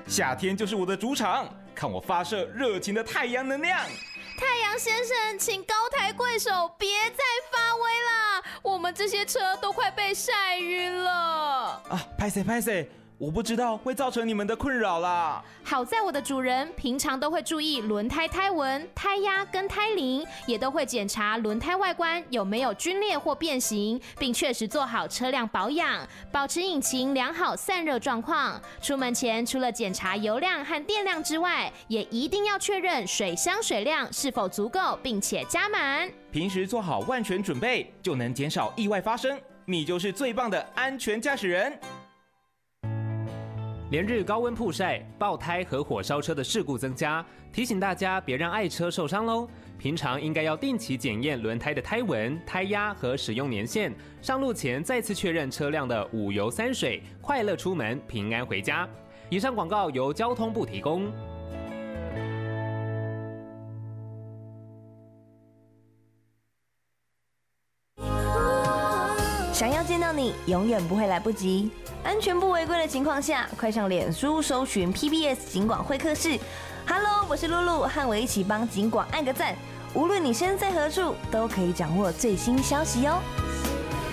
夏天就是我的主场，看我发射热情的太阳能量。 太阳先生，请高抬贵手，别再发威啦！我们这些车都快被晒晕了。 拍谁，我不知道会造成你们的困扰啦。 好在我的主人平常都会注意轮胎胎纹、胎压跟胎龄，也都会检查轮胎外观有没有皲裂或变形，并确实做好车辆保养，保持引擎良好散热状况。出门前除了检查油量和电量之外，也一定要确认水箱水量是否足够，并且加满。 平时做好万全准备，就能减少意外发生。你就是最棒的安全驾驶人。 连日高温曝晒、爆胎和火烧车的事故增加，提醒大家别让爱车受伤喽。平常应该要定期检验轮胎的胎纹、胎压和使用年限，上路前再次确认车辆的5油3水，快乐出门，平安回家。以上广告由交通部提供。 想要见到你，永远不会来不及。安全不违规的情况下，快上脸书搜寻 PBS 警广会客室。Hello， 我是露露，和我一起帮警广按个赞。无论你身在何处，都可以掌握最新消息哦。